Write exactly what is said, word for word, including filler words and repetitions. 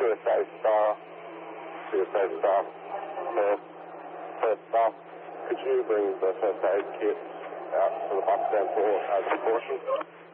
C S A staff, C S A staff, first, first staff, could you bring the first aid kits out to the bus stand for uh, precaution?